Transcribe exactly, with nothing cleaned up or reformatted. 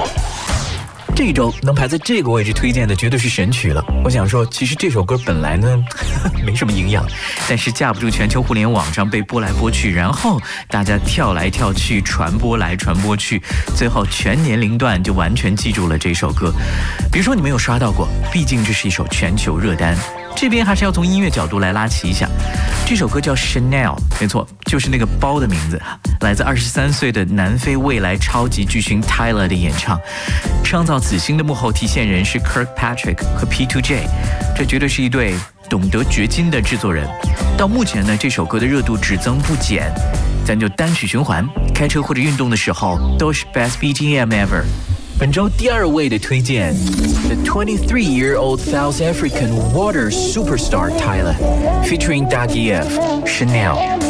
这一周能排在这个位置推荐的绝对是神曲了。我想说，其实这首歌本来呢没什么营养，但是架不住全球互联网上被播来播去，然后大家跳来跳去，传播来传播去，最后全年龄段就完全记住了这首歌。比如说你们有刷到过，毕竟这是一首全球热单。这边还是要从音乐角度来拉齐一下，这首歌叫 Chanel， 没错，就是那个包的名字，来自二十三岁的南非未来超级巨星 Tyler 的演唱。创造此星的幕后提线人是 Kirkpatrick 和 P 二 J， 这绝对是一对懂得掘金的制作人。到目前呢，这首歌的热度只增不减，咱就单曲循环，开车或者运动的时候都是 Best B G M ever。本周第二位的推荐 The twenty-three-year-old South African water superstar Tyler featuring Dagiev Chanel。